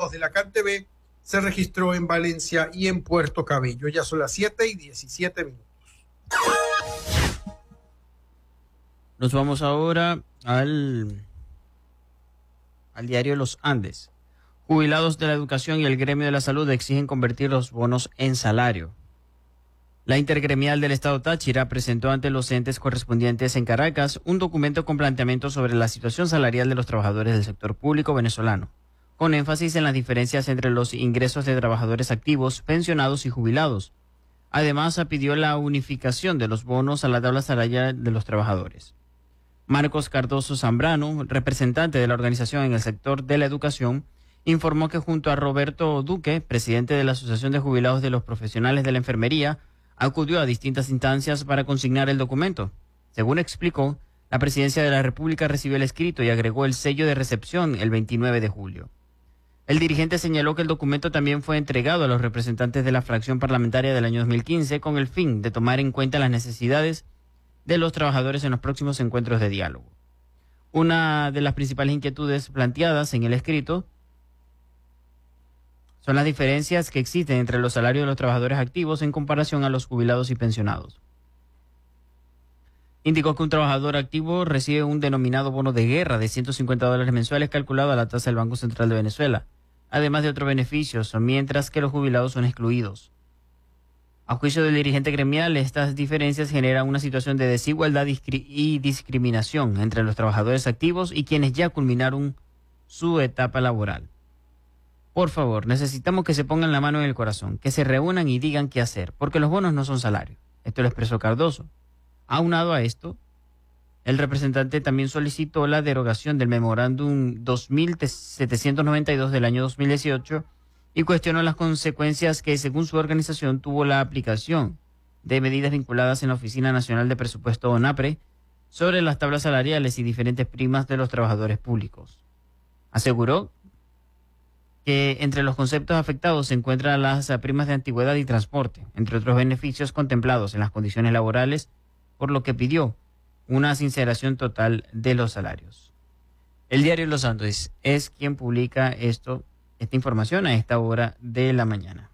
jubilados de la CanTV se registró en Valencia y en Puerto Cabello. Ya son las 7:17. Nos vamos ahora al diario Los Andes. Jubilados de la educación y el gremio de la salud exigen convertir los bonos en salario. La Intergremial del Estado Táchira presentó ante los entes correspondientes en Caracas un documento con planteamientos sobre la situación salarial de los trabajadores del sector público venezolano, con énfasis en las diferencias entre los ingresos de trabajadores activos, pensionados y jubilados. Además, pidió la unificación de los bonos a la tabla salarial de los trabajadores. Marcos Cardoso Zambrano, representante de la organización en el sector de la educación, informó que junto a Roberto Duque, presidente de la Asociación de Jubilados de los Profesionales de la Enfermería, acudió a distintas instancias para consignar el documento. Según explicó, la Presidencia de la República recibió el escrito y agregó el sello de recepción el 29 de julio. El dirigente señaló que el documento también fue entregado a los representantes de la fracción parlamentaria del año 2015 con el fin de tomar en cuenta las necesidades de los trabajadores en los próximos encuentros de diálogo. Una de las principales inquietudes planteadas en el escrito son las diferencias que existen entre los salarios de los trabajadores activos en comparación a los jubilados y pensionados. Indicó que un trabajador activo recibe un denominado bono de guerra de $150 mensuales calculado a la tasa del Banco Central de Venezuela, además de otros beneficios, mientras que los jubilados son excluidos. A juicio del dirigente gremial, estas diferencias generan una situación de desigualdad y discriminación entre los trabajadores activos y quienes ya culminaron su etapa laboral. Por favor, necesitamos que se pongan la mano en el corazón, que se reúnan y digan qué hacer, porque los bonos no son salario. Esto lo expresó Cardoso. Aunado a esto, el representante también solicitó la derogación del memorándum 2792 del año 2018 y cuestionó las consecuencias que, según su organización, tuvo la aplicación de medidas vinculadas en la Oficina Nacional de Presupuesto ONAPRE sobre las tablas salariales y diferentes primas de los trabajadores públicos. Aseguró que entre los conceptos afectados se encuentran las primas de antigüedad y transporte, entre otros beneficios contemplados en las condiciones laborales, por lo que pidió una sinceración total de los salarios. El diario Los Andes es quien publica esta información a esta hora de la mañana.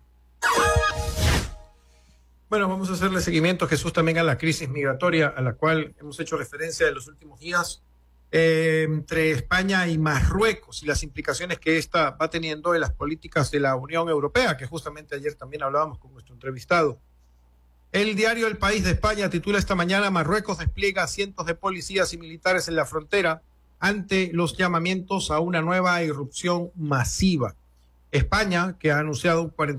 Bueno, vamos a hacerle seguimiento, Jesús, también a la crisis migratoria a la cual hemos hecho referencia en los últimos días entre España y Marruecos y las implicaciones que esta va teniendo en las políticas de la Unión Europea, que justamente ayer también hablábamos con nuestro entrevistado. El diario El País de España titula esta mañana: Marruecos despliega cientos de policías y militares en la frontera ante los llamamientos a una nueva irrupción masiva. España, que ha anunciado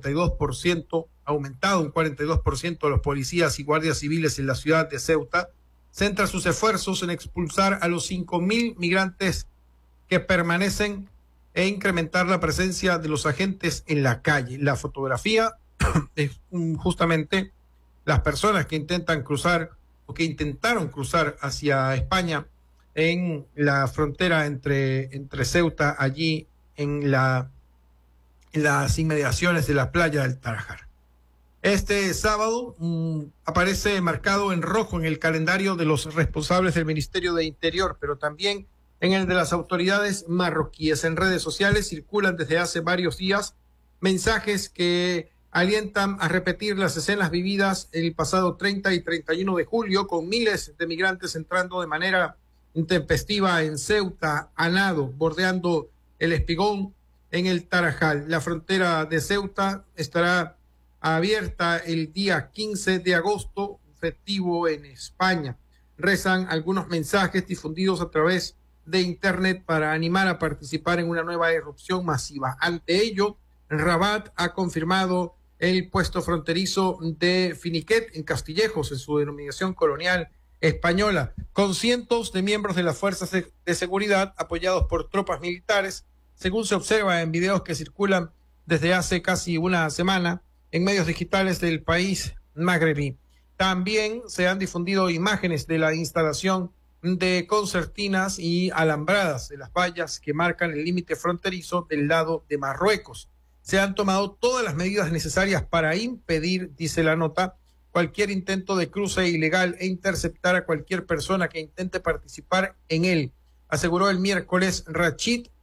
aumentado un 42% de los policías y guardias civiles en la ciudad de Ceuta, centra sus esfuerzos en expulsar a los 5.000 migrantes que permanecen e incrementar la presencia de los agentes en la calle. La fotografía es justamente las personas que intentan cruzar o que intentaron cruzar hacia España en la frontera entre Ceuta, allí en las inmediaciones de la playa del Tarajar. Este sábado aparece marcado en rojo en el calendario de los responsables del Ministerio de Interior, pero también en el de las autoridades marroquíes. En redes sociales circulan desde hace varios días mensajes que alientan a repetir las escenas vividas el pasado 30 y 31 de julio, con miles de migrantes entrando de manera intempestiva en Ceuta a nado, bordeando el Espigón en el Tarajal. La frontera de Ceuta estará abierta el día 15 de agosto, festivo en España. Rezan algunos mensajes difundidos a través de Internet para animar a participar en una nueva irrupción masiva. Ante ello, Rabat ha confirmado el puesto fronterizo de Finiquet en Castillejos, en su denominación colonial española, con cientos de miembros de las fuerzas de seguridad apoyados por tropas militares, según se observa en videos que circulan desde hace casi una semana en medios digitales del país magrebí. También se han difundido imágenes de la instalación de concertinas y alambradas de las vallas que marcan el límite fronterizo del lado de Marruecos. Se han tomado todas las medidas necesarias para impedir, dice la nota, cualquier intento de cruce ilegal e interceptar a cualquier persona que intente participar en él, aseguró el miércoles Rachid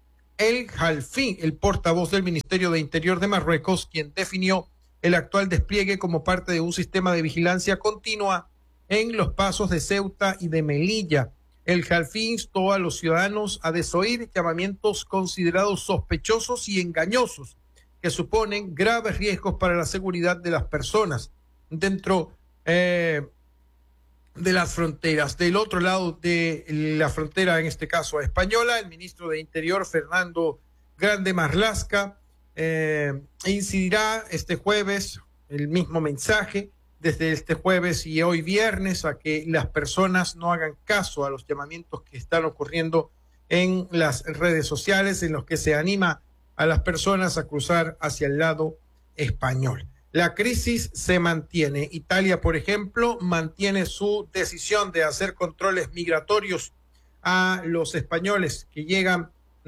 El Khalfi, el portavoz del Ministerio de Interior de Marruecos, quien definió el actual despliegue como parte de un sistema de vigilancia continua en los pasos de Ceuta y de Melilla. El Khalfi instó a los ciudadanos a desoír llamamientos considerados sospechosos y engañosos que suponen graves riesgos para la seguridad de las personas dentro de las fronteras. Del otro lado de la frontera, en este caso española, el ministro de Interior, Fernando Grande Marlaska, incidirá este jueves el mismo mensaje desde este jueves y hoy viernes a que las personas no hagan caso a los llamamientos que están ocurriendo en las redes sociales en los que se anima a las personas a cruzar hacia el lado español. La crisis se mantiene. Italia, por ejemplo, mantiene su decisión de hacer controles migratorios a los españoles que llegan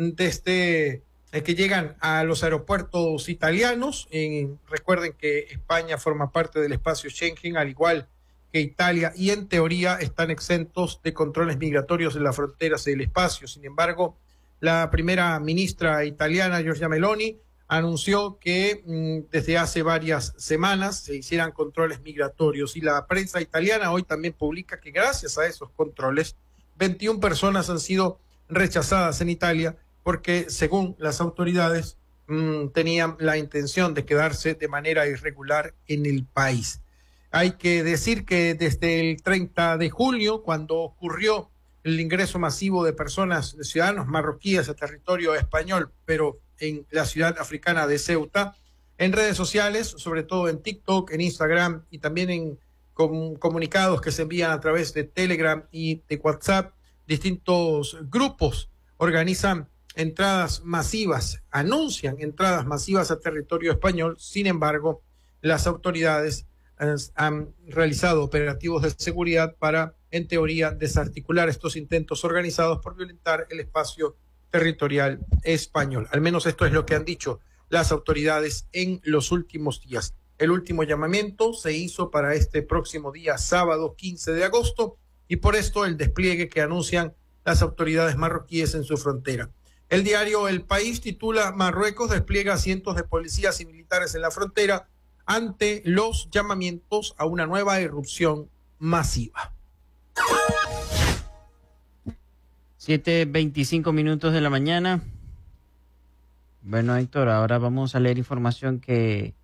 a los aeropuertos italianos. Recuerden que España forma parte del espacio Schengen, al igual que Italia, y en teoría están exentos de controles migratorios en las fronteras del espacio. Sin embargo, la primera ministra italiana, Giorgia Meloni, anunció que desde hace varias semanas se hicieran controles migratorios, y la prensa italiana hoy también publica que gracias a esos controles 21 personas han sido rechazadas en Italia porque, según las autoridades, tenían la intención de quedarse de manera irregular en el país. Hay que decir que desde el 30 de julio, cuando ocurrió el ingreso masivo de personas, de ciudadanos marroquíes a territorio español, pero en la ciudad africana de Ceuta, en redes sociales, sobre todo en TikTok, en Instagram y también en comunicados que se envían a través de Telegram y de WhatsApp, distintos grupos organizan entradas masivas, anuncian entradas masivas a territorio español. Sin embargo, las autoridades han realizado operativos de seguridad para, en teoría, desarticular estos intentos organizados por violentar el espacio territorial español. Al menos esto es lo que han dicho las autoridades en los últimos días. El último llamamiento se hizo para este próximo día, sábado 15 de agosto, y por esto el despliegue que anuncian las autoridades marroquíes en su frontera. El diario El País titula: Marruecos despliega cientos de policías y militares en la frontera ante los llamamientos a una nueva irrupción masiva. 7:25 de la mañana. Bueno, Héctor, ahora vamos a leer información que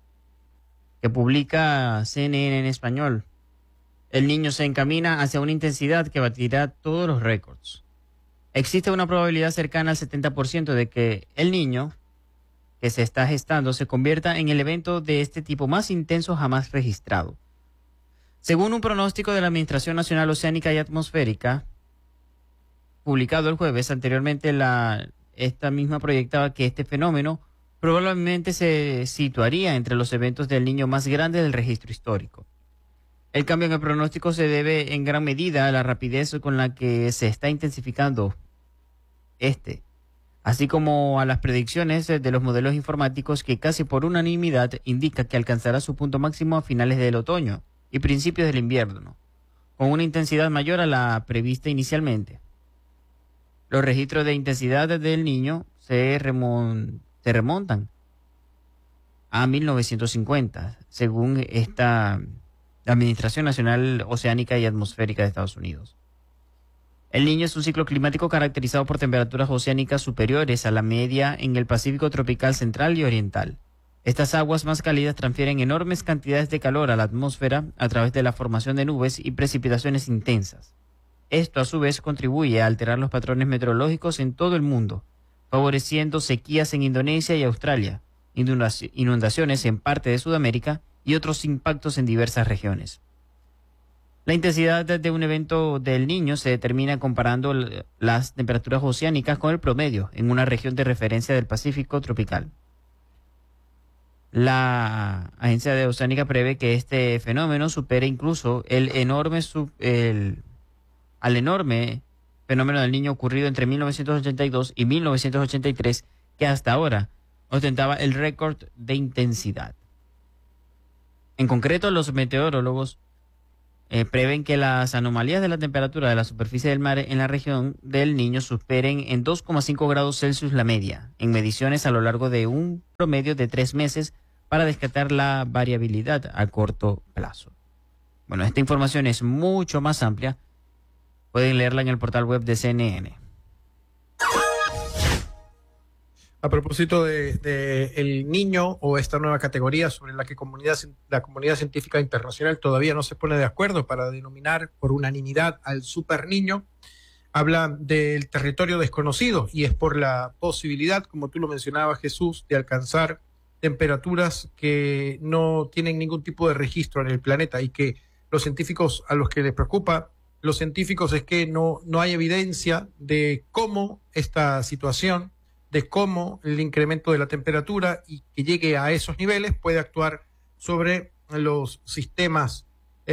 publica CNN en español. El Niño se encamina hacia una intensidad que batirá todos los récords. Existe una probabilidad cercana al 70% de que El Niño, que se está gestando, se convierta en el evento de este tipo más intenso jamás registrado. Según un pronóstico de la Administración Nacional Oceánica y Atmosférica, publicado el jueves, anteriormente esta misma proyectaba que este fenómeno probablemente se situaría entre los eventos del Niño más grandes del registro histórico. El cambio en el pronóstico se debe en gran medida a la rapidez con la que se está intensificando así como a las predicciones de los modelos informáticos que casi por unanimidad indica que alcanzará su punto máximo a finales del otoño y principios del invierno, con una intensidad mayor a la prevista inicialmente. Los registros de intensidad del Niño se remontan a 1950, según la Administración Nacional Oceánica y Atmosférica de Estados Unidos. El Niño es un ciclo climático caracterizado por temperaturas oceánicas superiores a la media en el Pacífico tropical central y oriental. Estas aguas más cálidas transfieren enormes cantidades de calor a la atmósfera a través de la formación de nubes y precipitaciones intensas. Esto, a su vez, contribuye a alterar los patrones meteorológicos en todo el mundo, favoreciendo sequías en Indonesia y Australia, inundaciones en parte de Sudamérica y otros impactos en diversas regiones. La intensidad de un evento del Niño se determina comparando las temperaturas oceánicas con el promedio en una región de referencia del Pacífico tropical. La Agencia de Oceánica prevé que este fenómeno supere incluso al enorme fenómeno del Niño ocurrido entre 1982 y 1983, que hasta ahora ostentaba el récord de intensidad. En concreto, los meteorólogos prevén que las anomalías de la temperatura de la superficie del mar en la región del Niño superen en 2,5 grados Celsius la media, en mediciones a lo largo de un promedio de 3 meses para descartar la variabilidad a corto plazo. Bueno, esta información es mucho más amplia. Pueden leerla en el portal web de CNN. A propósito de el Niño o esta nueva categoría sobre la que la comunidad científica internacional todavía no se pone de acuerdo para denominar por unanimidad al Super Niño, habla del territorio desconocido y es por la posibilidad, como tú lo mencionabas, Jesús, de alcanzar temperaturas que no tienen ningún tipo de registro en el planeta y que los científicos, a los que les preocupa los científicos, es que no hay evidencia de cómo esta situación, de cómo el incremento de la temperatura y que llegue a esos niveles puede actuar sobre los sistemas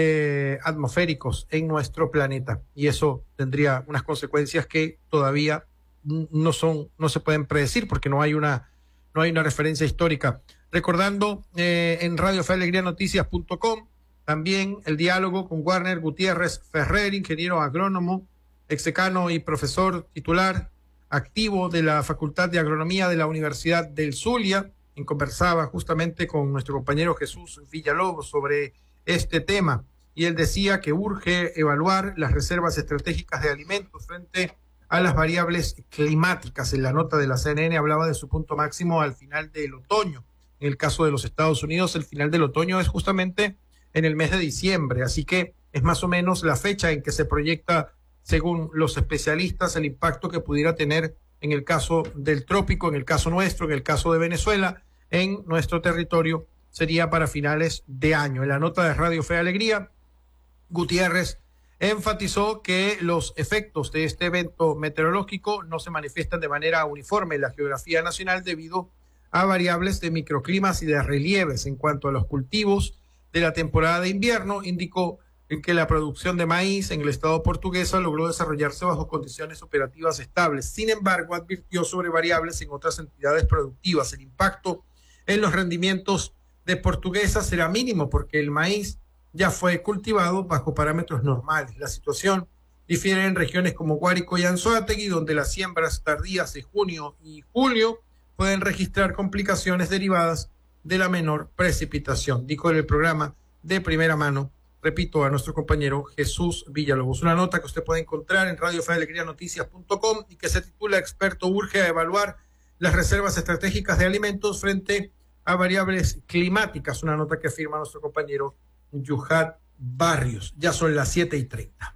atmosféricos en nuestro planeta. Y eso tendría unas consecuencias que todavía no se pueden predecir porque no hay una referencia histórica. Recordando en radiofealegrianoticias.com también el diálogo con Warner Gutiérrez Ferrer, ingeniero agrónomo, exdecano y profesor titular activo de la Facultad de Agronomía de la Universidad del Zulia, quien conversaba justamente con nuestro compañero Jesús Villalobos sobre este tema. Y él decía que urge evaluar las reservas estratégicas de alimentos frente a las variables climáticas. En la nota de la CNN hablaba de su punto máximo al final del otoño. En el caso de los Estados Unidos, el final del otoño es justamente en el mes de diciembre, así que es más o menos la fecha en que se proyecta, según los especialistas, el impacto que pudiera tener en el caso del trópico, en el caso nuestro, en el caso de Venezuela, en nuestro territorio, sería para finales de año. En la nota de Radio Fe y Alegría, Gutiérrez enfatizó que los efectos de este evento meteorológico no se manifiestan de manera uniforme en la geografía nacional debido a variables de microclimas y de relieves. En cuanto a los cultivos de la temporada de invierno, indicó que la producción de maíz en el estado portuguesa logró desarrollarse bajo condiciones operativas estables. Sin embargo, advirtió sobre variables en otras entidades productivas. El impacto en los rendimientos de Portuguesa será mínimo porque el maíz ya fue cultivado bajo parámetros normales. La situación difiere en regiones como Guárico y Anzoátegui, donde las siembras tardías de junio y julio pueden registrar complicaciones derivadas de la menor precipitación, dijo en el programa de primera mano, repito, a nuestro compañero Jesús Villalobos. Una nota que usted puede encontrar en radiofealegrianoticias.com y que se titula Experto urge a evaluar las reservas estratégicas de alimentos frente a variables climáticas. Una nota que firma nuestro compañero Yuhat Barrios. Ya son las 7:30.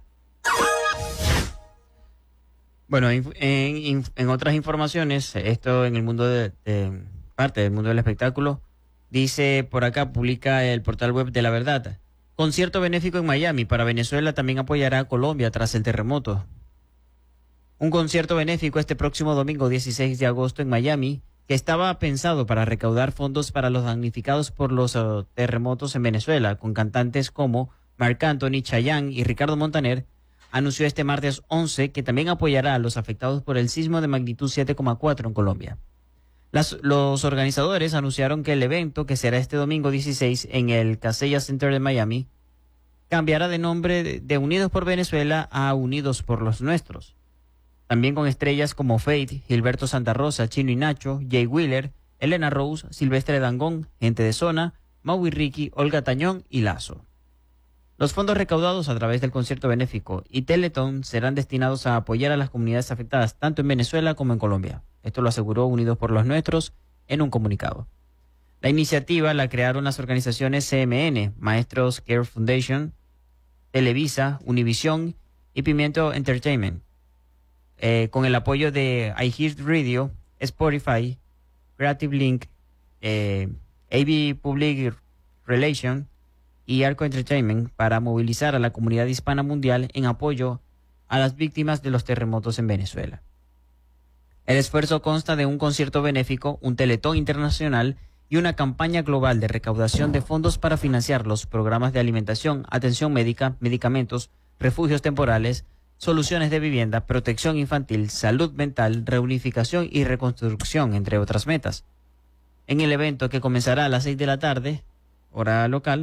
Bueno, en otras informaciones, esto en el mundo parte del mundo del espectáculo, dice por acá, publica el portal web de La Verdad. Concierto benéfico en Miami para Venezuela también apoyará a Colombia tras el terremoto. Un concierto benéfico este próximo domingo 16 de agosto en Miami, que estaba pensado para recaudar fondos para los damnificados por los terremotos en Venezuela, con cantantes como Marc Anthony, Chayanne y Ricardo Montaner, anunció este martes 11 que también apoyará a los afectados por el sismo de magnitud 7,4 en Colombia. Los organizadores anunciaron que el evento, que será este domingo 16 en el Casella Center de Miami, cambiará de nombre de Unidos por Venezuela a Unidos por los Nuestros. También con estrellas como Fate, Gilberto Santa Rosa, Chino y Nacho, Jay Wheeler, Elena Rose, Silvestre Dangond, Gente de Zona, Maui Ricky, Olga Tañón y Lazo. Los fondos recaudados a través del concierto benéfico y Teletón serán destinados a apoyar a las comunidades afectadas tanto en Venezuela como en Colombia. Esto lo aseguró Unidos por los Nuestros en un comunicado. La iniciativa la crearon las organizaciones CMN, Maestros Care Foundation, Televisa, Univision y Pimiento Entertainment, con el apoyo de iHeartRadio, Spotify, Creative Link, AB Public Relations y Arco Entertainment para movilizar a la comunidad hispana mundial en apoyo a las víctimas de los terremotos en Venezuela. El esfuerzo consta de un concierto benéfico, un teletón internacional y una campaña global de recaudación de fondos para financiar los programas de alimentación, atención médica, medicamentos, refugios temporales, soluciones de vivienda, protección infantil, salud mental, reunificación y reconstrucción, entre otras metas. En el evento, que comenzará a las 6 de la tarde, hora local,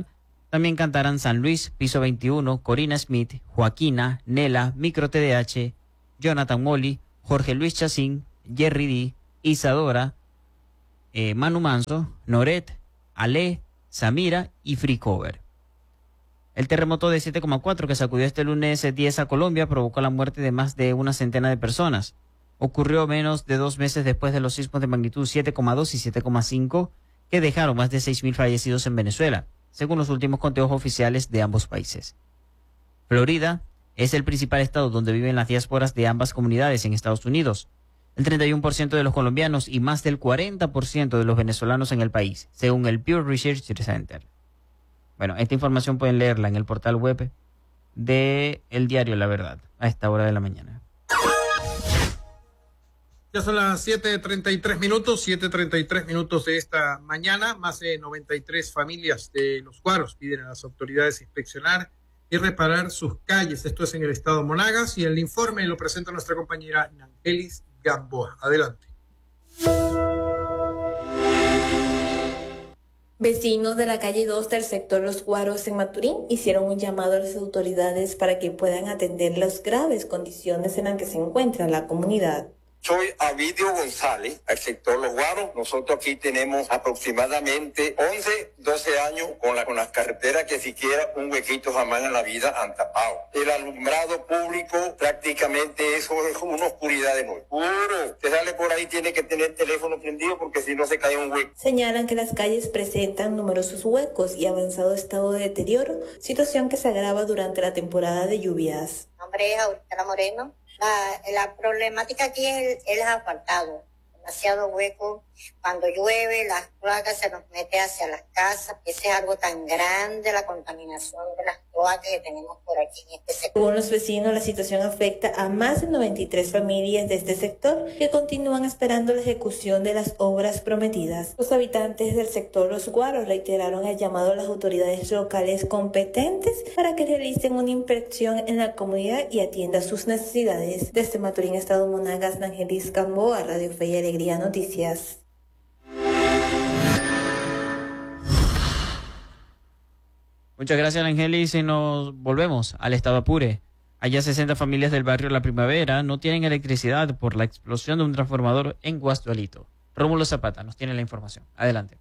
También cantarán San Luis, Piso 21, Corina Smith, Joaquina, Nela, Micro TDH, Jonathan Molly, Jorge Luis Chacín, Jerry D, Isadora, Manu Manso, Noret, Ale, Samira y Free Cover. El terremoto de 7,4 que sacudió este lunes 10 a Colombia provocó la muerte de más de una centena de personas. Ocurrió menos de 2 meses después de los sismos de magnitud 7,2 y 7,5 que dejaron más de 6.000 fallecidos en Venezuela, según los últimos conteos oficiales de ambos países. Florida es el principal estado donde viven las diásporas de ambas comunidades en Estados Unidos. El 31% de los colombianos y más del 40% de los venezolanos en el país, según el Pew Research Center. Bueno, esta información pueden leerla en el portal web de El Diario La Verdad, a esta hora de la mañana. Ya son las 7:33 minutos de esta mañana. Más de 93 familias de Los Guaros piden a las autoridades inspeccionar y reparar sus calles. Esto es en el estado Monagas y el informe lo presenta nuestra compañera Nangelis Gamboa. Adelante. Vecinos de la calle 2 del sector Los Guaros en Maturín hicieron un llamado a las autoridades para que puedan atender las graves condiciones en las que se encuentra la comunidad. Soy Avidio González, al sector Los Guaros. Nosotros aquí tenemos aproximadamente 11, 12 años con las carreteras que siquiera un huequito jamás en la vida han tapado. El alumbrado público prácticamente eso es una oscuridad de noche. Puro. Usted sale por ahí, tiene que tener teléfono prendido porque si no se cae un hueco. Señalan que las calles presentan numerosos huecos y avanzado estado de deterioro, situación que se agrava durante la temporada de lluvias. Mi nombre es Aurora Moreno. La problemática aquí es el asfaltado, demasiado hueco. Cuando llueve, las cloacas se nos mete hacia las casas. Ese es algo tan grande, la contaminación de las cloacas que tenemos por aquí en este sector. Según los vecinos, la situación afecta a más de 93 familias de este sector que continúan esperando la ejecución de las obras prometidas. Los habitantes del sector Los Guaros reiteraron el llamado a las autoridades locales competentes para que realicen una inspección en la comunidad y atiendan sus necesidades. Desde Maturín, Estado Monagas, Nangelis Gamboa, Radio Fe y Alegría Noticias. Muchas gracias, Angelis, y nos volvemos al estado Apure. Allá 60 familias del barrio La Primavera no tienen electricidad por la explosión de un transformador en Guastualito. Rómulo Zapata nos tiene la información. Adelante.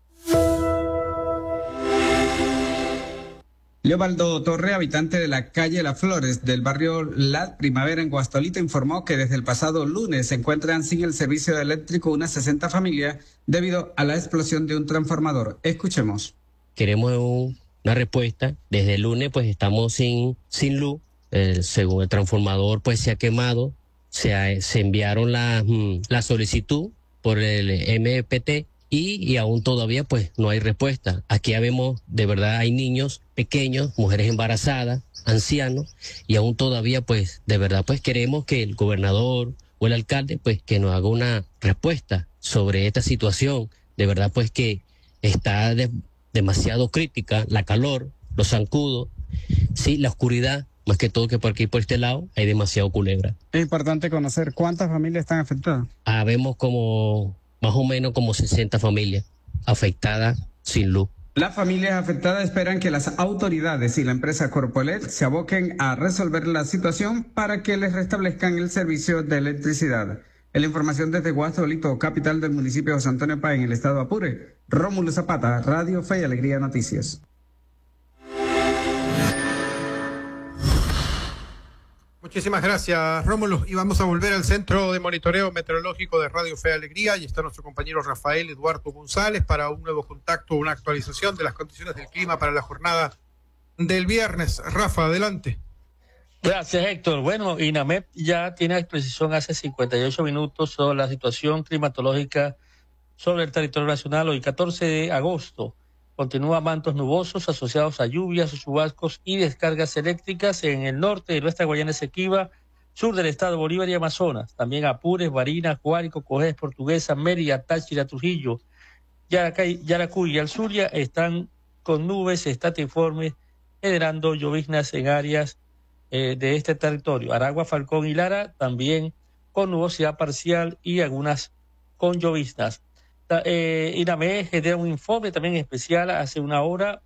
Leobaldo Torre, habitante de la calle Las Flores del barrio La Primavera en Guastolito, informó que desde el pasado lunes se encuentran sin el servicio eléctrico unas 60 familias debido a la explosión de un transformador. Escuchemos. Queremos una respuesta. Desde el lunes pues estamos sin luz. Según el transformador pues se ha quemado. Se enviaron la solicitud por el MPT y aún todavía pues no hay respuesta. Aquí ya vemos, de verdad hay niños pequeños, mujeres embarazadas, ancianos, y aún todavía pues de verdad pues queremos que el gobernador o el alcalde pues que nos haga una respuesta sobre esta situación. De verdad pues que está demasiado crítica, la calor, los zancudos, sí, la oscuridad, más que todo que por aquí, por este lado, hay demasiado culebra. Es importante conocer cuántas familias están afectadas. Vemos como más o menos como 60 familias afectadas sin luz. Las familias afectadas esperan que las autoridades y la empresa Corpoelec se aboquen a resolver la situación para que les restablezcan el servicio de electricidad. En la información desde Guastolito, capital del municipio de José Antonio Páez, en el estado Apure, Rómulo Zapata, Radio Fe y Alegría Noticias. Muchísimas gracias, Rómulo. Y vamos a volver al Centro de Monitoreo Meteorológico de Radio Fe y Alegría. Y está nuestro compañero Rafael Eduardo González para un nuevo contacto, una actualización de las condiciones del clima para la jornada del viernes. Rafa, adelante. Gracias, Héctor. Bueno, INAMEP ya tiene a disposición hace 58 minutos sobre la situación climatológica sobre el territorio nacional. Hoy, 14 de agosto, continúa mantos nubosos asociados a lluvias, chubascos y descargas eléctricas en el norte de nuestra Guayana Esequiba, sur del estado de Bolívar y Amazonas. También Apures, Barinas, Guárico, Cogés, Portuguesa, Mérida, Táchira, Trujillo, Yaracuy y Alzuria están con nubes estatiformes generando lloviznas en áreas de este territorio. Aragua, Falcón y Lara también con nubosidad parcial y algunas con lloviznas. INAME genera un informe también especial hace una hora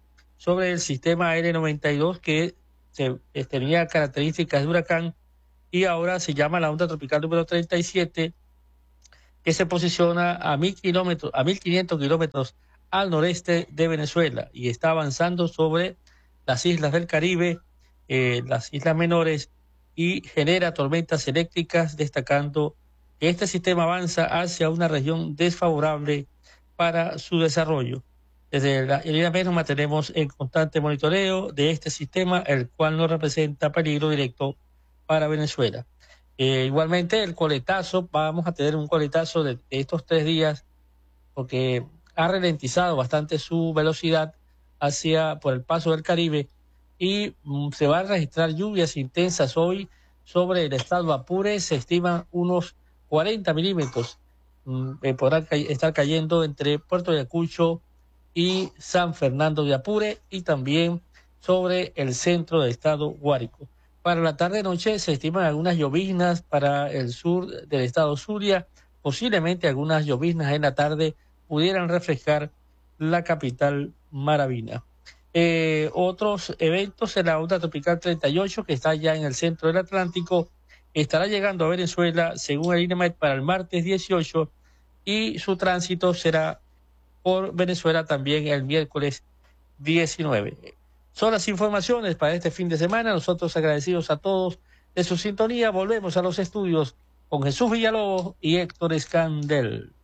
sobre el sistema L92 que tenía características de huracán y ahora se llama la onda tropical número 37, que se posiciona a 1.500 kilómetros al noreste de Venezuela y está avanzando sobre las islas del Caribe, las islas menores, y genera tormentas eléctricas, destacando que este sistema avanza hacia una región desfavorable para su desarrollo. Desde el INAMED nos mantenemos en constante monitoreo de este sistema, el cual no representa peligro directo para Venezuela. Igualmente, el coletazo, vamos a tener un coletazo de estos 3 días, porque ha ralentizado bastante su velocidad por el paso del Caribe, y se van a registrar lluvias intensas hoy sobre el estado Apure. Se estiman unos 40 milímetros, podrán estar cayendo entre Puerto Ayacucho y San Fernando de Apure, y también sobre el centro del estado Guárico. Para la tarde-noche se estiman algunas lloviznas para el sur del estado Zulia. Posiblemente algunas lloviznas en la tarde pudieran refrescar la capital Maravina. Otros eventos: en la onda tropical 38, que está ya en el centro del Atlántico, estará llegando a Venezuela, según el INAMED, para el martes 18, y su tránsito será por Venezuela también el miércoles 19. Son las informaciones para este fin de semana. Nosotros agradecidos a todos de su sintonía. Volvemos a los estudios con Jesús Villalobos y Héctor Escandel.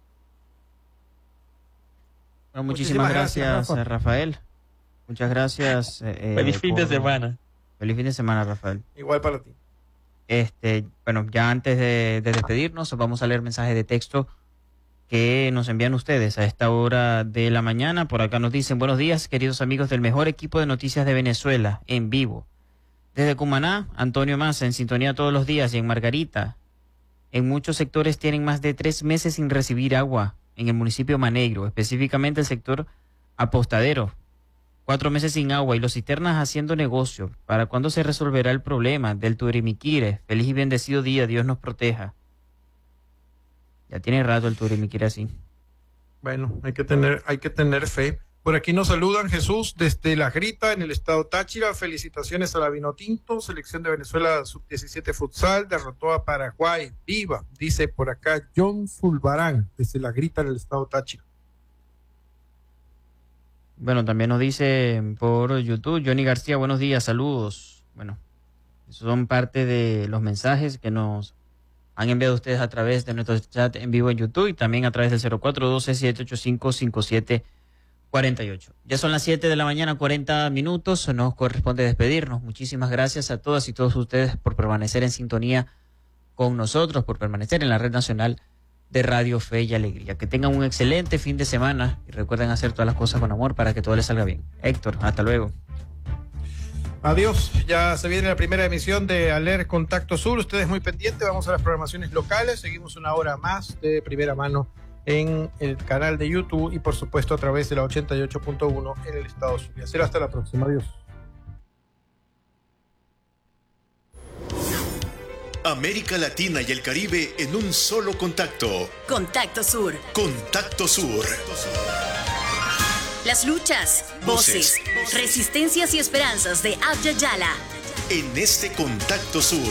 Bueno, muchísimas gracias, Rafael. Muchas gracias. Feliz fin de semana. Feliz fin de semana, Rafael. Igual para ti. Bueno, ya antes de despedirnos, vamos a leer mensajes de texto que nos envían ustedes a esta hora de la mañana. Por acá nos dicen: buenos días, queridos amigos del mejor equipo de noticias de Venezuela, en vivo. Desde Cumaná, Antonio Massa, en sintonía todos los días. Y en Margarita, en muchos sectores tienen más de 3 meses sin recibir agua. En el municipio Manegro, específicamente el sector Apostadero, 4 meses sin agua, y los cisternas haciendo negocio. ¿Para cuándo se resolverá el problema del Turimiquire? Feliz y bendecido día, Dios nos proteja. Ya tiene rato el Turimiquire así. Bueno, hay que tener fe. Por aquí nos saludan, Jesús, desde La Grita, en el estado Táchira. Felicitaciones a la Vinotinto, selección de Venezuela sub-17 futsal, derrotó a Paraguay. ¡Viva! Dice por acá John Fulbarán, desde La Grita, en el estado Táchira. Bueno, también nos dice por YouTube Johnny García: buenos días, saludos. Bueno, esos son parte de los mensajes que nos han enviado ustedes a través de nuestro chat en vivo en YouTube, y también a través del 0412-785-5748. Ya son las 7 de la mañana, 40 minutos. Nos corresponde despedirnos. Muchísimas gracias a todas y todos ustedes por permanecer en sintonía con nosotros, por permanecer en la red nacional de Radio Fe y Alegría. Que tengan un excelente fin de semana y recuerden hacer todas las cosas con amor para que todo les salga bien. Héctor, hasta luego. Adiós, ya se viene la primera emisión de Aler Contacto Sur. Ustedes muy pendientes, vamos a las programaciones locales. Seguimos una hora más de primera mano en el canal de YouTube y por supuesto a través de la 88.1 en el estado Zulia. Será hasta la próxima. Adiós. América Latina y el Caribe en un solo contacto. Contacto Sur. Contacto Sur. Las luchas, voces, resistencias y esperanzas de Abya Yala. En este Contacto Sur.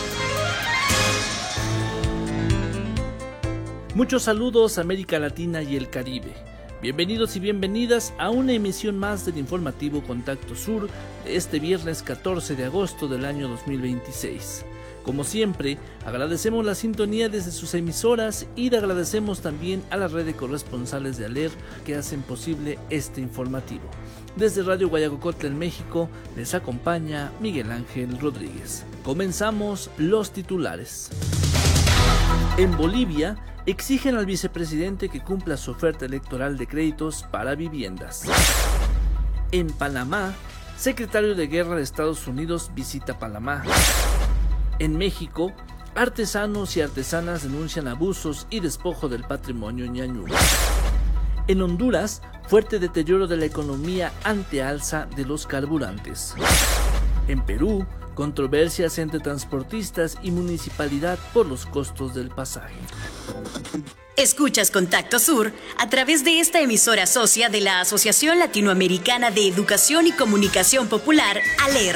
Muchos saludos, América Latina y el Caribe. Bienvenidos y bienvenidas a una emisión más del informativo Contacto Sur de este viernes 14 de agosto del año 2026. Como siempre, agradecemos la sintonía desde sus emisoras y le agradecemos también a la red de corresponsales de ALER que hacen posible este informativo. Desde Radio Guayacocotla en México les acompaña Miguel Ángel Rodríguez. Comenzamos los titulares. En Bolivia, exigen al vicepresidente que cumpla su oferta electoral de créditos para viviendas. En Panamá, secretario de Guerra de Estados Unidos visita Panamá. En México, artesanos y artesanas denuncian abusos y despojo del patrimonio ñañú. En Honduras, fuerte deterioro de la economía ante alza de los carburantes. En Perú, controversias entre transportistas y municipalidad por los costos del pasaje. Escuchas Contacto Sur a través de esta emisora socia de la Asociación Latinoamericana de Educación y Comunicación Popular, ALER.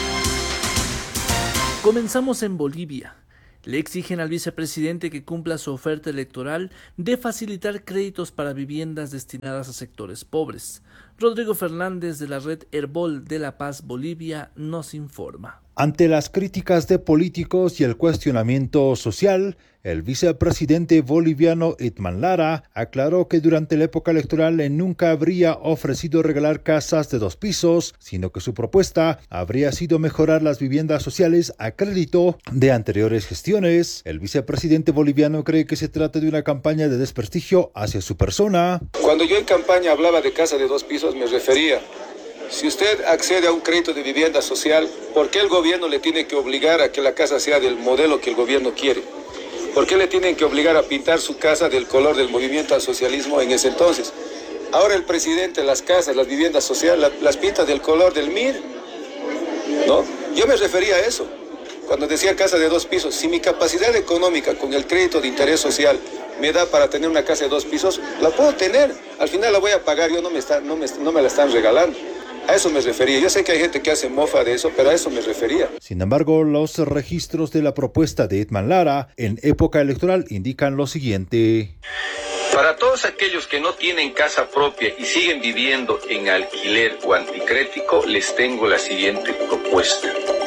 Comenzamos en Bolivia. Le exigen al vicepresidente que cumpla su oferta electoral de facilitar créditos para viviendas destinadas a sectores pobres. Rodrigo Fernández de la red Herbol de La Paz, Bolivia, nos informa. Ante las críticas de políticos y el cuestionamiento social, el vicepresidente boliviano Itman Lara aclaró que durante la época electoral nunca habría ofrecido regalar casas de 2 pisos, sino que su propuesta habría sido mejorar las viviendas sociales a crédito de anteriores gestiones. El vicepresidente boliviano cree que se trata de una campaña de desprestigio hacia su persona. Cuando yo en campaña hablaba de casa de 2 pisos, me refería: si usted accede a un crédito de vivienda social, ¿por qué el gobierno le tiene que obligar a que la casa sea del modelo que el gobierno quiere? ¿Por qué le tienen que obligar a pintar su casa del color del movimiento al socialismo en ese entonces? Ahora el presidente las casas, las viviendas sociales, las pinta del color del MIR, ¿no? Yo me refería a eso, cuando decía casa de 2 pisos. Si mi capacidad económica con el crédito de interés social me da para tener una casa de 2 pisos, la puedo tener. Al final la voy a pagar, no me la están regalando. A eso me refería. Yo sé que hay gente que hace mofa de eso, pero a eso me refería. Sin embargo, los registros de la propuesta de Itman Lara en época electoral indican lo siguiente. Para todos aquellos que no tienen casa propia y siguen viviendo en alquiler o anticrético, les tengo la siguiente propuesta.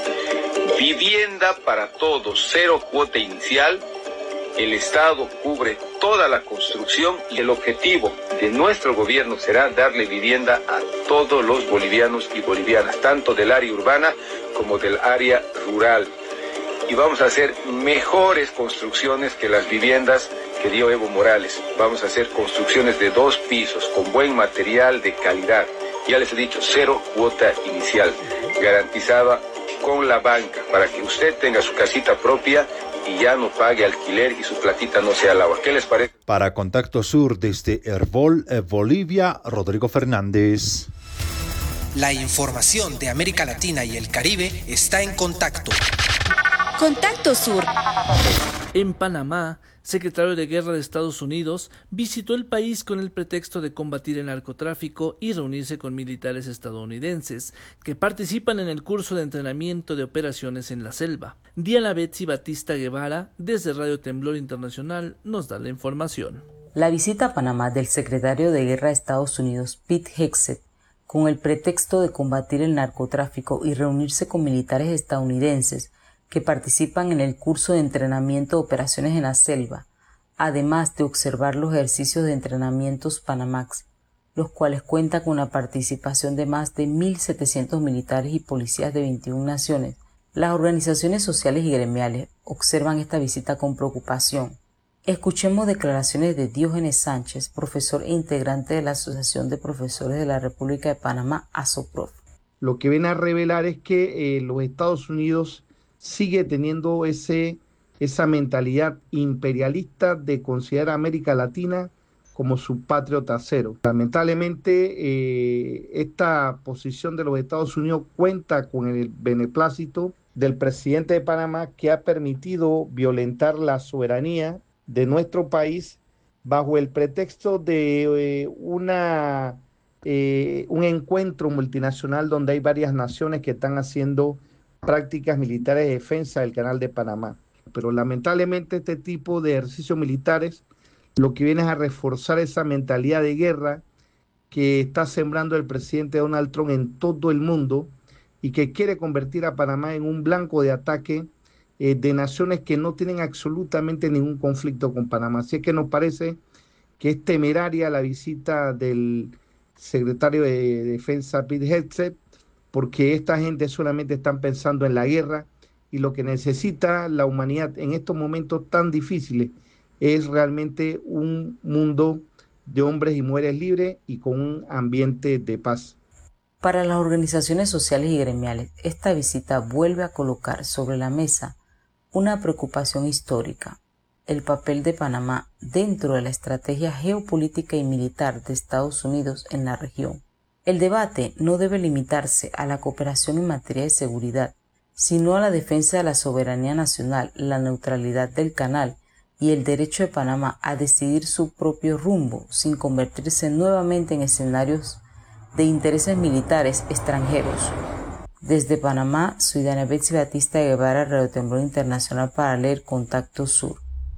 Vivienda para todos, 0 cuota inicial. El Estado cubre toda la construcción y el objetivo de nuestro gobierno será darle vivienda a todos los bolivianos y bolivianas, tanto del área urbana como del área rural. Y vamos a hacer mejores construcciones que las viviendas que dio Evo Morales. Vamos a hacer construcciones de 2 pisos con buen material de calidad. Ya les he dicho, 0 cuota inicial, garantizada con la banca, para que usted tenga su casita propia y ya no pague alquiler y su platita no sea al agua. ¿Qué les parece? Para Contacto Sur desde Herbol, Bolivia, Rodrigo Fernández. La información de América Latina y el Caribe está en Contacto. Contacto Sur. En Panamá, secretario de Guerra de Estados Unidos visitó el país con el pretexto de combatir el narcotráfico y reunirse con militares estadounidenses que participan en el curso de entrenamiento de operaciones en la selva. Diana Betsy Batista Guevara, desde Radio Temblor Internacional, nos da la información. La visita a Panamá del secretario de Guerra de Estados Unidos, Pete Hegseth, con el pretexto de combatir el narcotráfico y reunirse con militares estadounidenses que participan en el curso de entrenamiento de operaciones en la selva, además de observar los ejercicios de entrenamientos Panamax, los cuales cuentan con la participación de más de 1.700 militares y policías de 21 naciones. Las organizaciones sociales y gremiales observan esta visita con preocupación. Escuchemos declaraciones de Diógenes Sánchez, profesor e integrante de la Asociación de Profesores de la República de Panamá, ASOPROF. Lo que viene a revelar es que los Estados Unidos sigue teniendo esa mentalidad imperialista de considerar a América Latina como su patrio trasero. Lamentablemente, esta posición de los Estados Unidos cuenta con el beneplácito del presidente de Panamá, que ha permitido violentar la soberanía de nuestro país bajo el pretexto de un encuentro multinacional donde hay varias naciones que están haciendo prácticas militares de defensa del Canal de Panamá. Pero lamentablemente este tipo de ejercicios militares lo que viene es a reforzar esa mentalidad de guerra que está sembrando el presidente Donald Trump en todo el mundo y que quiere convertir a Panamá en un blanco de ataque de naciones que no tienen absolutamente ningún conflicto con Panamá. Así es que nos parece que es temeraria la visita del secretario de Defensa Pete Hegseth, porque esta gente solamente están pensando en la guerra y lo que necesita la humanidad en estos momentos tan difíciles es realmente un mundo de hombres y mujeres libres y con un ambiente de paz. Para las organizaciones sociales y gremiales, esta visita vuelve a colocar sobre la mesa una preocupación histórica: el papel de Panamá dentro de la estrategia geopolítica y militar de Estados Unidos en la región. El debate no debe limitarse a la cooperación en materia de seguridad, sino a la defensa de la soberanía nacional, la neutralidad del canal y el derecho de Panamá a decidir su propio rumbo sin convertirse nuevamente en escenarios de intereses militares extranjeros. Desde Panamá, soy Dana Betsy Batista Guevara, Radio Temblor Internacional para leer Contacto Sur.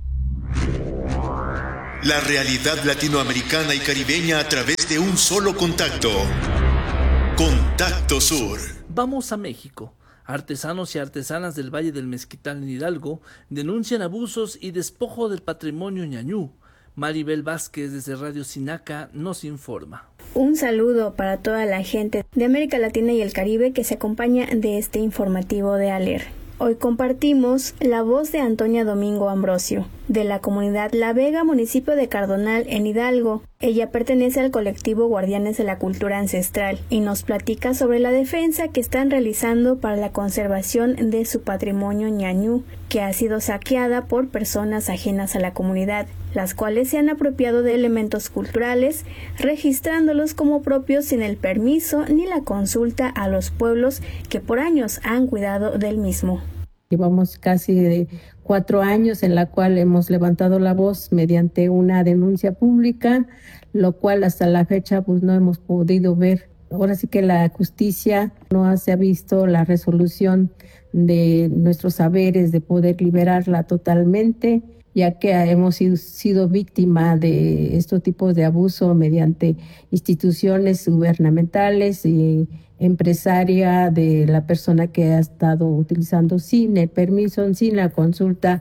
La realidad latinoamericana y caribeña a través de un solo contacto. Contacto Sur. Vamos a México. Artesanos y artesanas del Valle del Mezquital en Hidalgo denuncian abusos y despojo del patrimonio ñañú. Maribel Vázquez desde Radio Sinaca nos informa. Un saludo para toda la gente de América Latina y el Caribe que se acompaña de este informativo de ALER. Hoy compartimos la voz de Antonia Domingo Ambrosio, de la comunidad La Vega, municipio de Cardonal, en Hidalgo. Ella pertenece al colectivo Guardianes de la Cultura Ancestral y nos platica sobre la defensa que están realizando para la conservación de su patrimonio ñañú, que ha sido saqueada por personas ajenas a la comunidad, las cuales se han apropiado de elementos culturales, registrándolos como propios sin el permiso ni la consulta a los pueblos que por años han cuidado del mismo. Llevamos casi de 4 años en la cual hemos levantado la voz mediante una denuncia pública, lo cual hasta la fecha pues no hemos podido ver. Ahora sí que la justicia no se ha visto la resolución de nuestros saberes de poder liberarla totalmente, ya que hemos sido víctima de estos tipos de abuso mediante instituciones gubernamentales y empresaria de la persona que ha estado utilizando sin el permiso, sin la consulta,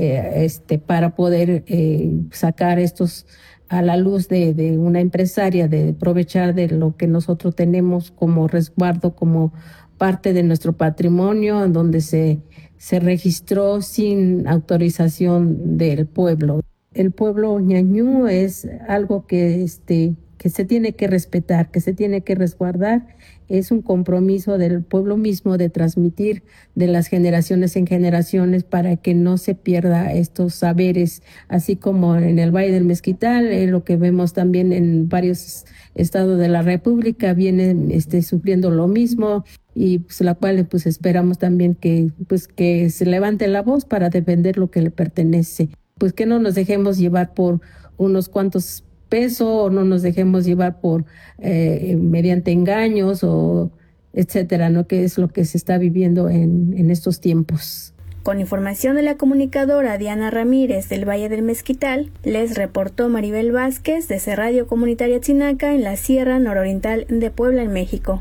para poder sacar estos a la luz de una empresaria, de aprovechar de lo que nosotros tenemos como resguardo, como parte de nuestro patrimonio, en donde se registró sin autorización del pueblo. El pueblo ñañú es algo que se tiene que respetar, que se tiene que resguardar. Es un compromiso del pueblo mismo de transmitir de las generaciones en generaciones para que no se pierda estos saberes, así como en el Valle del Mezquital, lo que vemos también en varios estados de la República, vienen sufriendo lo mismo, y pues la cual pues esperamos también que se levante la voz para defender lo que le pertenece. Pues que no nos dejemos llevar por unos cuantos pesos, o no nos dejemos llevar por mediante engaños o etcétera, ¿no? Que es lo que se está viviendo en estos tiempos. Con información de la comunicadora Diana Ramírez del Valle del Mezquital, les reportó Maribel Vázquez desde Radio Comunitaria Chinaca en la Sierra Nororiental de Puebla, en México.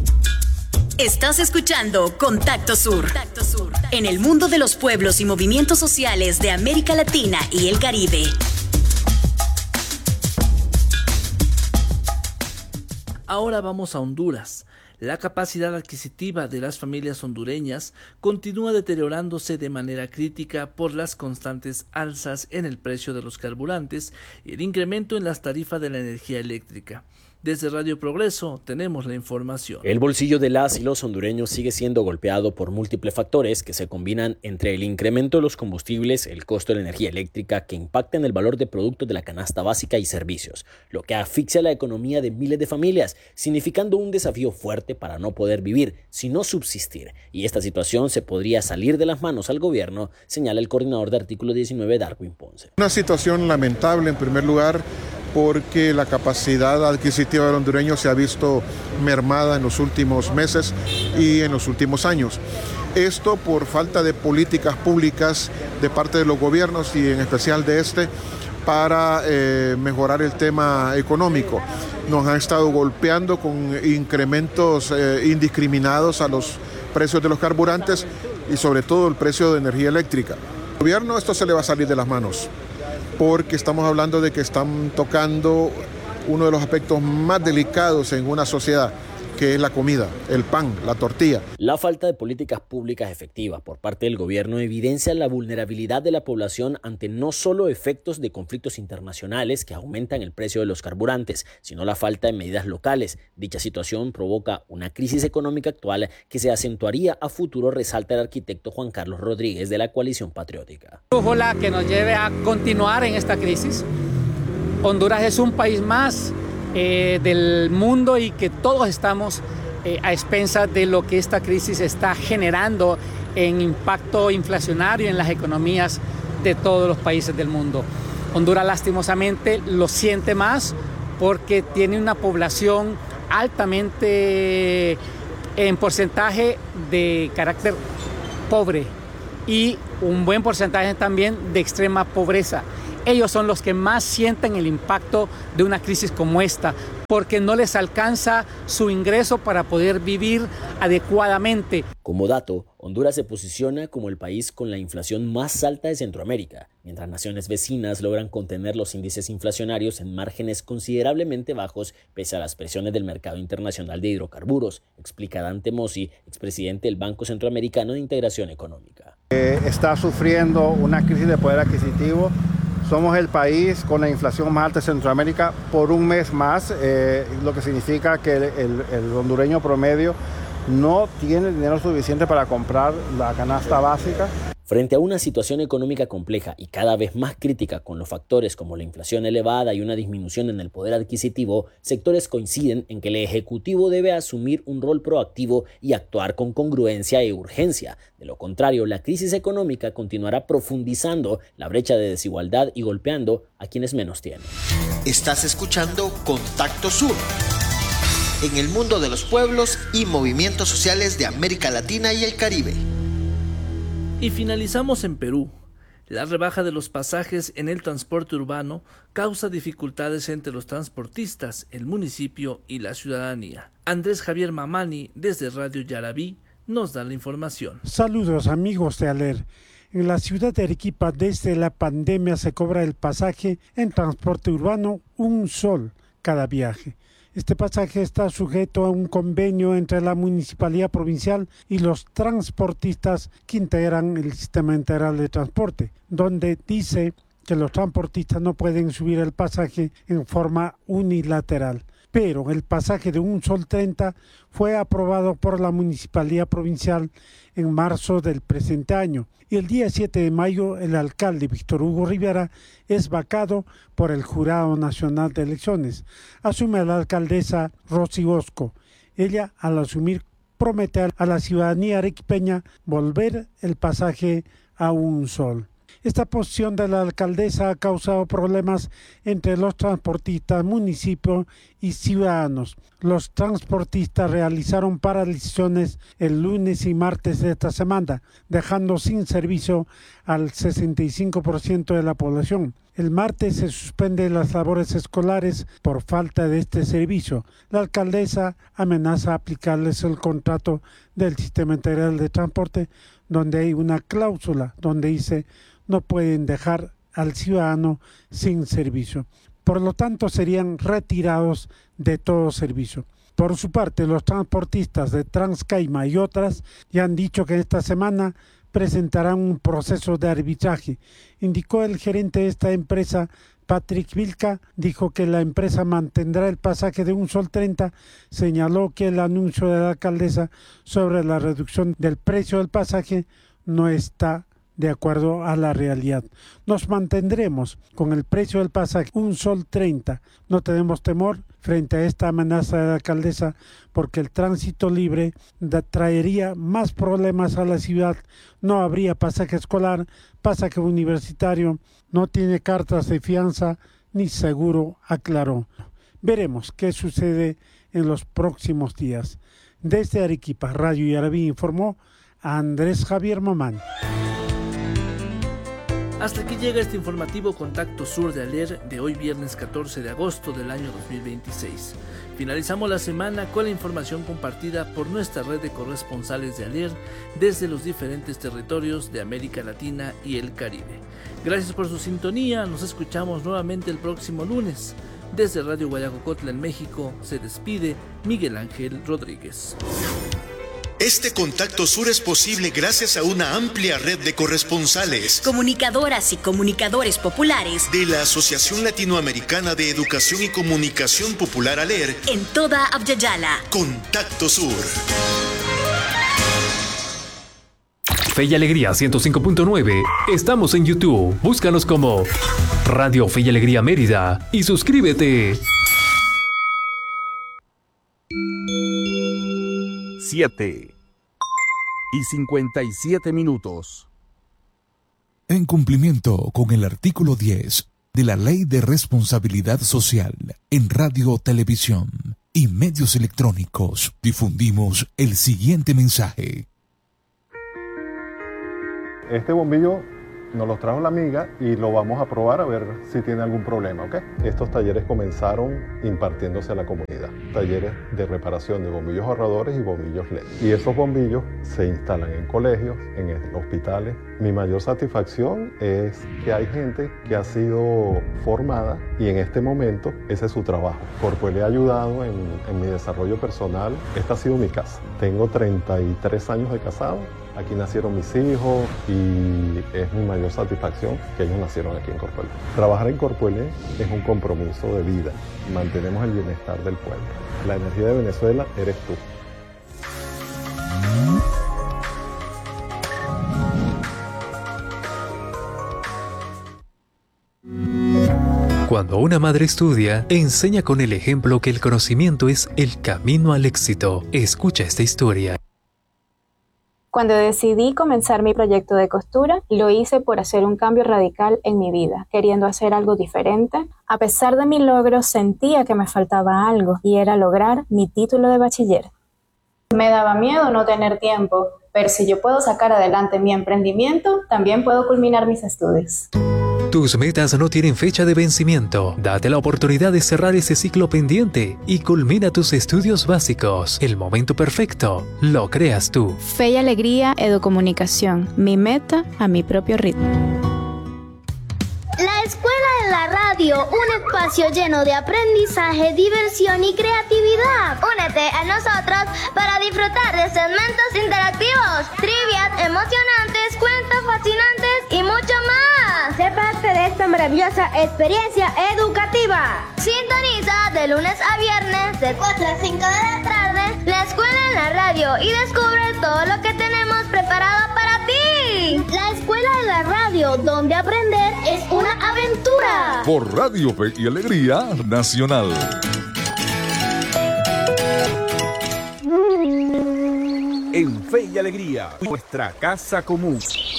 Estás escuchando Contacto Sur. En el mundo de los pueblos y movimientos sociales de América Latina y el Caribe. Ahora vamos a Honduras. La capacidad adquisitiva de las familias hondureñas continúa deteriorándose de manera crítica por las constantes alzas en el precio de los carburantes y el incremento en las tarifas de la energía eléctrica. Desde Radio Progreso tenemos la información. El bolsillo de las y los hondureños sigue siendo golpeado por múltiples factores que se combinan entre el incremento de los combustibles, el costo de la energía eléctrica que impacta en el valor de productos de la canasta básica y servicios, lo que asfixia la economía de miles de familias, significando un desafío fuerte para no poder vivir, sino subsistir. Y esta situación se podría salir de las manos al gobierno, señala el coordinador de Artículo 19, Darwin Ponce. Una situación lamentable en primer lugar, porque la capacidad adquisitiva del hondureño se ha visto mermada en los últimos meses y en los últimos años. Esto por falta de políticas públicas de parte de los gobiernos y en especial de para mejorar el tema económico. Nos han estado golpeando con incrementos indiscriminados a los precios de los carburantes y sobre todo el precio de energía eléctrica. Al gobierno esto se le va a salir de las manos, porque estamos hablando de que están tocando uno de los aspectos más delicados en una sociedad, que es la comida, el pan, la tortilla. La falta de políticas públicas efectivas por parte del gobierno evidencia la vulnerabilidad de la población ante no solo efectos de conflictos internacionales que aumentan el precio de los carburantes, sino la falta de medidas locales. Dicha situación provoca una crisis económica actual que se acentuaría a futuro, resalta el arquitecto Juan Carlos Rodríguez de la Coalición Patriótica. Ojalá que nos lleve a continuar en esta crisis. Honduras es un país más del mundo y que todos estamos a expensas de lo que esta crisis está generando en impacto inflacionario en las economías de todos los países del mundo. Honduras lastimosamente lo siente más porque tiene una población altamente en porcentaje de carácter pobre y un buen porcentaje también de extrema pobreza. Ellos son los que más sienten el impacto de una crisis como esta, porque no les alcanza su ingreso para poder vivir adecuadamente. Como dato, Honduras se posiciona como el país con la inflación más alta de Centroamérica, mientras naciones vecinas logran contener los índices inflacionarios en márgenes considerablemente bajos pese a las presiones del mercado internacional de hidrocarburos, explica Dante Mossi, expresidente del Banco Centroamericano de Integración Económica. Está sufriendo una crisis de poder adquisitivo. Somos el país con la inflación más alta de Centroamérica por un mes más, lo que significa que el hondureño promedio no tiene dinero suficiente para comprar la canasta básica. Frente a una situación económica compleja y cada vez más crítica con los factores como la inflación elevada y una disminución en el poder adquisitivo, sectores coinciden en que el Ejecutivo debe asumir un rol proactivo y actuar con congruencia e urgencia. De lo contrario, la crisis económica continuará profundizando la brecha de desigualdad y golpeando a quienes menos tienen. Estás escuchando Contacto Sur, en el mundo de los pueblos y movimientos sociales de América Latina y el Caribe. Y finalizamos en Perú. La rebaja de los pasajes en el transporte urbano causa dificultades entre los transportistas, el municipio y la ciudadanía. Andrés Javier Mamani, desde Radio Yarabí, nos da la información. Saludos amigos de ALER. En la ciudad de Arequipa, desde la pandemia se cobra el pasaje en transporte urbano $1 cada viaje. Este pasaje está sujeto a un convenio entre la Municipalidad Provincial y los transportistas que integran el Sistema Integral de Transporte, donde dice que los transportistas no pueden subir el pasaje en forma unilateral. Pero el pasaje de $1.30 fue aprobado por la Municipalidad Provincial en marzo del presente año. Y el día 7 de mayo el alcalde Víctor Hugo Rivera es vacado por el Jurado Nacional de Elecciones. Asume a la alcaldesa Rosy Bosco. Ella, al asumir, promete a la ciudadanía arequipeña volver el pasaje a $1. Esta posición de la alcaldesa ha causado problemas entre los transportistas, municipio y ciudadanos. Los transportistas realizaron paralizaciones el lunes y martes de esta semana, dejando sin servicio al 65% de la población. El martes se suspenden las labores escolares por falta de este servicio. La alcaldesa amenaza aplicarles el contrato del Sistema Integral de Transporte, donde hay una cláusula donde dice no pueden dejar al ciudadano sin servicio. Por lo tanto, serían retirados de todo servicio. Por su parte, los transportistas de Transcaima y otras ya han dicho que esta semana presentarán un proceso de arbitraje. Indicó el gerente de esta empresa, Patrick Vilca, dijo que la empresa mantendrá el pasaje de $1.30. Señaló que el anuncio de la alcaldesa sobre la reducción del precio del pasaje no está de acuerdo a la realidad. Nos mantendremos con el precio del pasaje $1.30. No tenemos temor frente a esta amenaza de la alcaldesa porque el tránsito libre traería más problemas a la ciudad. No habría pasaje escolar, pasaje universitario, no tiene cartas de fianza ni seguro, aclaró. Veremos qué sucede en los próximos días. Desde Arequipa, Radio Yarabí informó a Andrés Javier Mamán. Hasta aquí llega este informativo Contacto Sur de ALER de hoy viernes 14 de agosto del año 2026. Finalizamos la semana con la información compartida por nuestra red de corresponsales de ALER desde los diferentes territorios de América Latina y el Caribe. Gracias por su sintonía, nos escuchamos nuevamente el próximo lunes. Desde Radio Guayacocotla en México se despide Miguel Ángel Rodríguez. Este Contacto Sur es posible gracias a una amplia red de corresponsales, comunicadoras y comunicadores populares de la Asociación Latinoamericana de Educación y Comunicación Popular ALER en toda Abya-Yala. Contacto Sur. Fe y Alegría 105.9. Estamos en YouTube. Búscanos como Radio Fe y Alegría Mérida y suscríbete. 7:57. En cumplimiento con el artículo 10 de la Ley de Responsabilidad Social en Radio, Televisión y Medios Electrónicos, difundimos el siguiente mensaje. Este bombillo nos lo trajo la amiga y lo vamos a probar a ver si tiene algún problema, ¿ok? Estos talleres comenzaron impartiéndose a la comunidad. Talleres de reparación de bombillos ahorradores y bombillos LED. Y esos bombillos se instalan en colegios, en hospitales. Mi mayor satisfacción es que hay gente que ha sido formada y en este momento ese es su trabajo. Porque le ha ayudado en mi desarrollo personal. Esta ha sido mi casa. Tengo 33 años de casado. Aquí nacieron mis hijos y es mi mayor satisfacción que ellos nacieron aquí en Corpuelé. Trabajar en Corpuelé es un compromiso de vida. Mantenemos el bienestar del pueblo. La energía de Venezuela eres tú. Cuando una madre estudia, enseña con el ejemplo que el conocimiento es el camino al éxito. Escucha esta historia. Cuando decidí comenzar mi proyecto de costura, lo hice por hacer un cambio radical en mi vida, queriendo hacer algo diferente. A pesar de mi logro, sentía que me faltaba algo y era lograr mi título de bachiller. Me daba miedo no tener tiempo, pero si yo puedo sacar adelante mi emprendimiento, también puedo culminar mis estudios. Tus metas no tienen fecha de vencimiento. Date la oportunidad de cerrar ese ciclo pendiente y culmina tus estudios básicos. El momento perfecto lo creas tú. Fe y Alegría Educomunicación. Mi meta a mi propio ritmo. La Escuela de la Radio, un espacio lleno de aprendizaje, diversión y creatividad. Únete a nosotros para disfrutar de segmentos interactivos, trivias emocionantes, cuentos fascinantes y mucho más. Sé parte de esta maravillosa experiencia educativa. Sintoniza de lunes a viernes de 4 a 5 de la tarde la Escuela en la Radio y descubre todo lo que tenemos preparado para ti. La Escuela de la Radio, donde aprender es una aventura. Por Radio Fe y Alegría Nacional. En Fe y Alegría, nuestra casa común.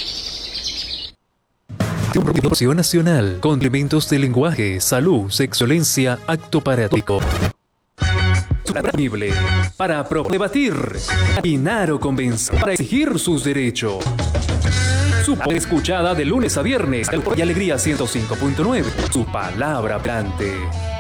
Producción nacional, complementos de lenguaje, salud, sexualencia, acto parático. Disponible para debatir, opinar o convencer, para exigir sus derechos. Su escuchada de lunes a viernes, Fe y Alegría 105.9. Su palabra hablante.